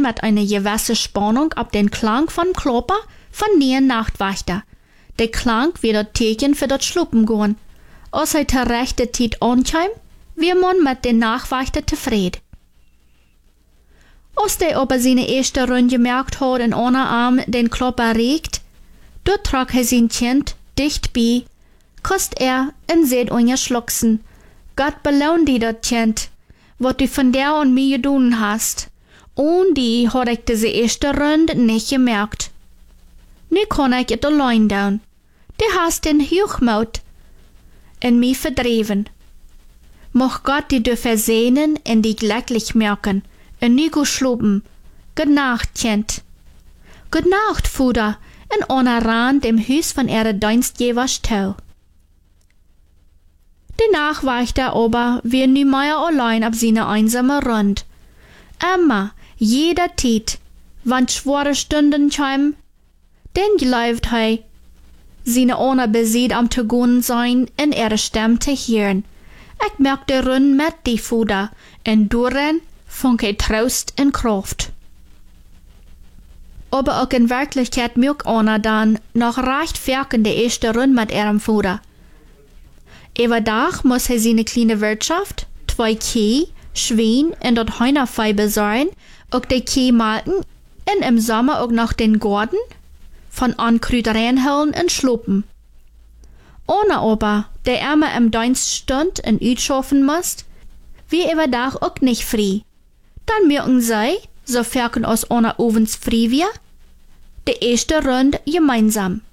mit einer gewissen Spannung auf den Klang von Klopper von den Nachtwächter. Der Klang wird das Teken für das Schlupen gehen. Als er zur rechten Zeit ankommt, wird man mit den Nachtwächter zufrieden. Als der aber seine erste Runde gemerkt hat und einer Arm den Klopper regt, dort trug er sein Kind dicht bei, kost er und seht schlucksen. Gott belohnt dir das Kind, was du von der und mir getan hast. Und die hat ich diese erste Runde nicht gemerkt. Nu kann ich es allein tun. Du hast den Hochmut in mich verdreven. Mocht Gott dir versehnen und dich glücklich merken, und nu go schlupen. Gute Nacht, Kind. Gute Nacht, Vater, und einer ran dem Haus von ihrer Dienstgebers zu. Der Nachtwächter aber wir nu mehr allein auf seine einsame Rund. Immer, jeder Zeit, wann schwere Stunden kommen, den glaubt er, seine Ohne besieht am zu gehen sein in ihre Stimme zu hören. Ich merk der Rund mit die Vater, und darin fand ich Trost und Kraft. Aber auch in Wirklichkeit merkt einer dann noch recht ferken die erste Runde mit ihrem Vater. Überdach muss er seine kleine Wirtschaft, 2 Kühe, Schwein und das Hühnervieh besorgen, auch die Kühe malten und im Sommer auch noch den Garten von Ankrüt reinholen und schlupen. Ohne aber, der immer im Dienst stund und utschaffen muss, wie überdach auch nicht frei. Dann merken sie, so ferken aus einer Ovens frei wir, die erste Runde gemeinsam.